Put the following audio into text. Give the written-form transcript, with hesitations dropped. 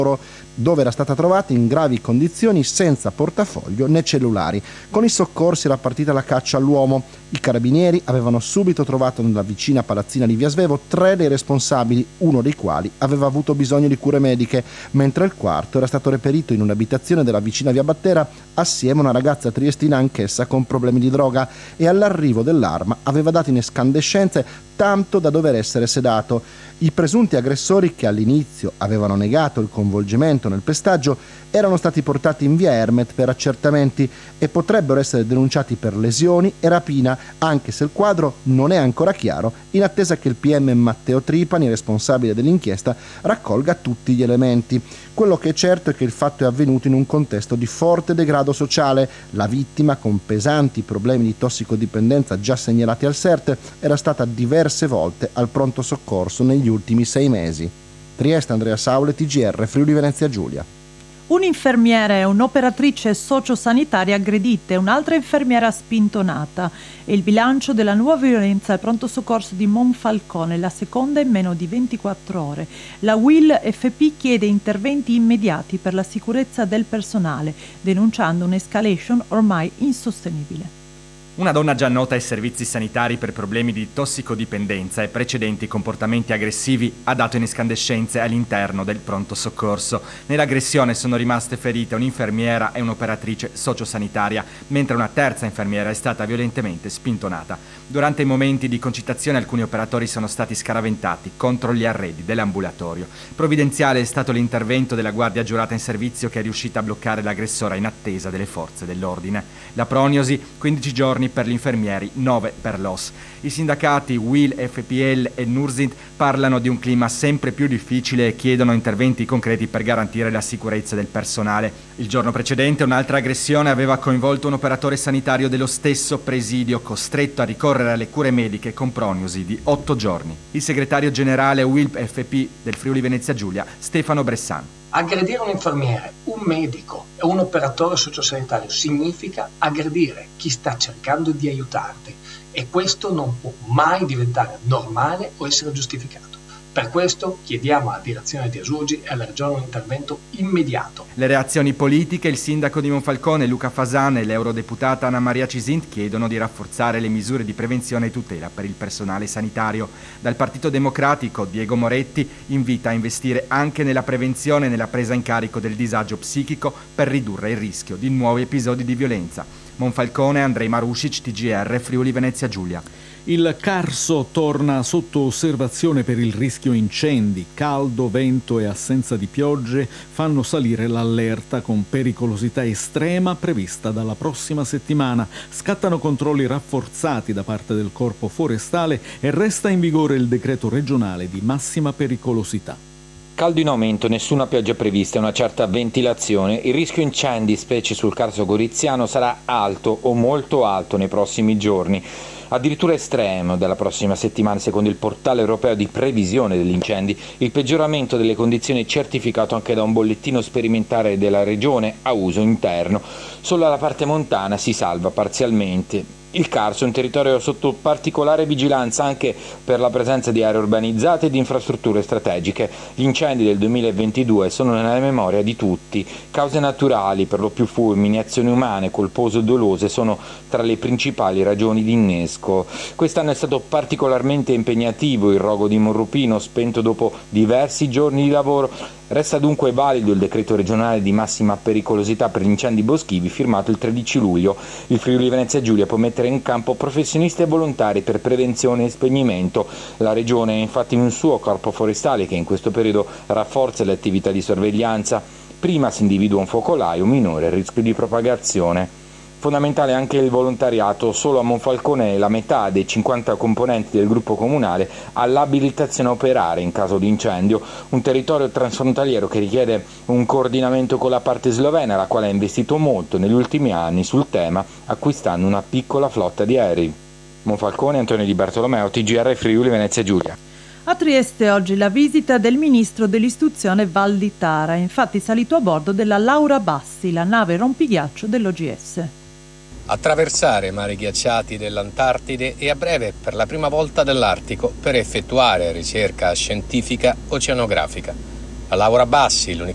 dove era stata trovata in gravi condizioni senza portafoglio né cellulari. Con i soccorsi era partita la caccia all'uomo. I carabinieri avevano subito trovato nella vicina palazzina di Via Svevo 3 dei responsabili, uno dei quali aveva avuto bisogno di cure mediche, mentre il quarto era stato reperito in un'abitazione della vicina Via Battera assieme a una ragazza triestina anch'essa con problemi di droga, e all'arrivo dell'arma aveva dato in escandescenze tanto da dover essere sedato. I presunti aggressori, che all'inizio avevano negato il coinvolgimento nel pestaggio, erano stati portati in via Ermet per accertamenti e potrebbero essere denunciati per lesioni e rapina, anche se il quadro non è ancora chiaro, in attesa che il PM Matteo Tripani, responsabile dell'inchiesta, raccolga tutti gli elementi. Quello che è certo è che il fatto è avvenuto in un contesto di forte degrado sociale. La vittima, con pesanti problemi di tossicodipendenza già segnalati al SERT, era stata diverse volte al pronto soccorso negli ultimi 6 mesi. Trieste, Andrea Saule, TGR, Friuli Venezia Giulia. Un'infermiera e un'operatrice sociosanitaria aggredite, un'altra infermiera spintonata. È il bilancio della nuova violenza al pronto soccorso di Monfalcone, la seconda in meno di 24 ore. La UIL FP chiede interventi immediati per la sicurezza del personale, denunciando un'escalation ormai insostenibile. Una donna già nota ai servizi sanitari per problemi di tossicodipendenza e precedenti comportamenti aggressivi ha dato in escandescenze all'interno del pronto soccorso. Nell'aggressione sono rimaste ferite un'infermiera e un'operatrice sociosanitaria, mentre una terza infermiera è stata violentemente spintonata. Durante i momenti di concitazione alcuni operatori sono stati scaraventati contro gli arredi dell'ambulatorio. Provvidenziale è stato l'intervento della guardia giurata in servizio, che è riuscita a bloccare l'aggressora in attesa delle forze dell'ordine. La prognosi: 15 giorni per gli infermieri, 9 per l'OS. I sindacati UIL, FPL e Nursint parlano di un clima sempre più difficile e chiedono interventi concreti per garantire la sicurezza del personale. Il giorno precedente un'altra aggressione aveva coinvolto un operatore sanitario dello stesso presidio, costretto a ricorrere alle cure mediche con prognosi di 8 giorni. Il segretario generale UIL FP del Friuli Venezia Giulia, Stefano Bressan. Aggredire un infermiere, un medico e un operatore sociosanitario significa aggredire chi sta cercando di aiutarti, e questo non può mai diventare normale o essere giustificato. Per questo chiediamo alla direzione di Asurgi e alla Regione un intervento immediato. Le reazioni politiche: il sindaco di Monfalcone Luca Fasan e l'eurodeputata Anna Maria Cisint chiedono di rafforzare le misure di prevenzione e tutela per il personale sanitario. Dal Partito Democratico Diego Moretti invita a investire anche nella prevenzione e nella presa in carico del disagio psichico per ridurre il rischio di nuovi episodi di violenza. Monfalcone, Andrei Marusic, TGR, Friuli Venezia Giulia. Il Carso torna sotto osservazione per il rischio incendi. Caldo, vento e assenza di piogge fanno salire l'allerta con pericolosità estrema prevista dalla prossima settimana. Scattano controlli rafforzati da parte del Corpo Forestale e resta in vigore il decreto regionale di massima pericolosità. Caldo in aumento, nessuna pioggia prevista e una certa ventilazione. Il rischio incendi, specie sul Carso Goriziano, sarà alto o molto alto nei prossimi giorni. Addirittura estremo dalla prossima settimana, secondo il portale europeo di previsione degli incendi. Il peggioramento delle condizioni è certificato anche da un bollettino sperimentale della regione a uso interno. Solo la parte montana si salva parzialmente. Il Carso è un territorio sotto particolare vigilanza anche per la presenza di aree urbanizzate e di infrastrutture strategiche. Gli incendi del 2022 sono nella memoria di tutti. Cause naturali, per lo più fulmini, azioni umane colposo-dolose sono tra le principali ragioni di innesco. Quest'anno è stato particolarmente impegnativo il rogo di Monrupino, spento dopo diversi giorni di lavoro. Resta dunque valido il decreto regionale di massima pericolosità per gli incendi boschivi firmato il 13 luglio. Il Friuli Venezia Giulia può mettere in campo professionisti e volontari per prevenzione e spegnimento. La regione ha infatti un suo corpo forestale che in questo periodo rafforza le attività di sorveglianza. Prima si individua un focolaio minore rischio di propagazione. Fondamentale anche il volontariato. Solo a Monfalcone la metà dei 50 componenti del gruppo comunale ha l'abilitazione a operare in caso di incendio, un territorio transfrontaliero che richiede un coordinamento con la parte slovena, la quale ha investito molto negli ultimi anni sul tema, acquistando una piccola flotta di aerei. Monfalcone, Antonio Di Bartolomeo, TGR Friuli Venezia Giulia. A Trieste oggi la visita del ministro dell'istruzione Valditara, infatti salito a bordo della Laura Bassi, la nave rompighiaccio dell'OGS. Attraversare mari ghiacciati dell'Antartide e a breve per la prima volta dell'Artico per effettuare ricerca scientifica oceanografica. La Laura Bassi, l'unica